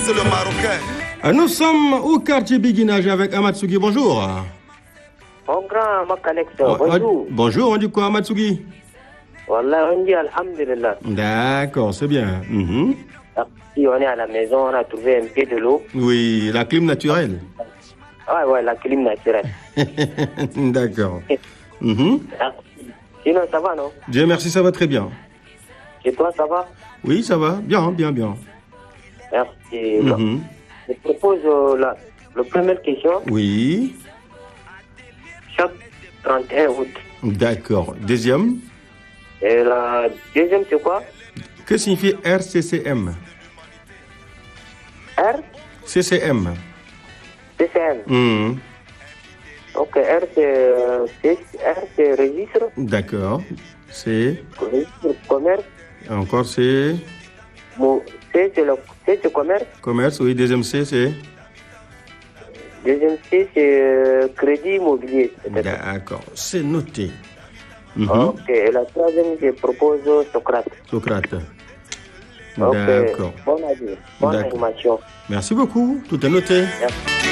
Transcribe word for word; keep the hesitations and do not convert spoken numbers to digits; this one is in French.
c'est le Marocain. Nous sommes au quartier Béguinage avec Amatsugi. Bonjour. Mon grand Makalex, bonjour. Bonjour, on dit quoi Amatsugi? Wallah, on dit Alhamdulillah. D'accord, c'est bien. Mm-hmm. Si on est à la maison, on a trouvé un peu de l'eau. Oui, la clim naturelle. Ouais, ouais, la clim naturelle. D'accord. Mm-hmm. Sinon, ça va, non? Dieu merci, ça va très bien. Et toi, ça va? Oui, ça va. Bien, bien, bien. Merci. Mm-hmm. Je propose euh, la, la première question. Oui. Chaque trente et un août. D'accord. Deuxième. Et la deuxième, c'est quoi? Que signifie R C C M? R? C C M. C C M. Mmh. Ok, R, c'est R, c'est registre. D'accord. C'est. Registre commerce. Encore c'est. C, c'est le C, c'est commerce. Commerce, oui. Deuxième C, c'est. Deuxième C, c'est euh, crédit immobilier. D'accord. C'est noté. Mmh. Ok. Et la troisième, je propose Socrate. Socrate. Okay. D'accord. Bonne avis. Bonne animation. Merci beaucoup. Tout est noté. Merci.